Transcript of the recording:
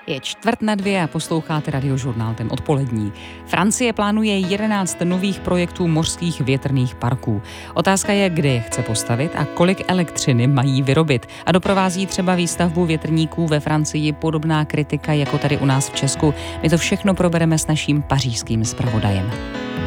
Je 1:45 a posloucháte Radiožurnál, ten odpolední. Francie plánuje 11 nových projektů mořských větrných parků. Otázka je, kde je chce postavit a kolik elektřiny mají vyrobit. A doprovází třeba výstavbu větrníků ve Francii podobná kritika jako tady u nás v Česku. My to všechno probereme s naším pařížským zpravodajem.